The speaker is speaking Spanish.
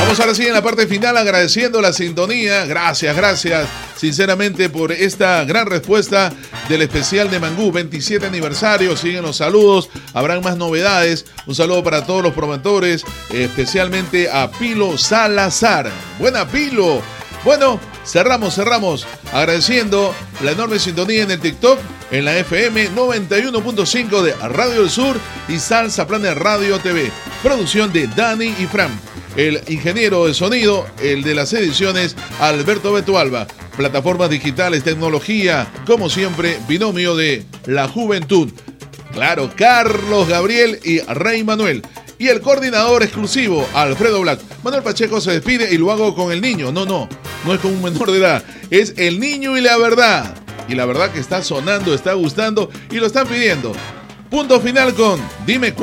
Estamos ahora sí en la parte final agradeciendo la sintonía. Gracias, sinceramente por esta gran respuesta del especial de Mangú, 27 aniversario. Siguen los saludos, habrán más novedades. Un saludo para todos los promotores, especialmente a Pilo Salazar. Buena, Pilo. Bueno, cerramos agradeciendo la enorme sintonía en el TikTok, en la FM 91.5 de Radio del Sur y Salsa Planet Radio TV. Producción de Dani y Fran. El ingeniero de sonido, el de las ediciones, Alberto Betualba. Plataformas digitales, tecnología, como siempre, binomio de la juventud. Claro, Carlos Gabriel y Rey Manuel. Y el coordinador exclusivo, Alfredo Black. Manuel Pacheco se despide y lo hago con el niño. No es con un menor de edad. Es el niño y la verdad. Y la verdad que está sonando, está gustando y lo están pidiendo. Punto final con Dime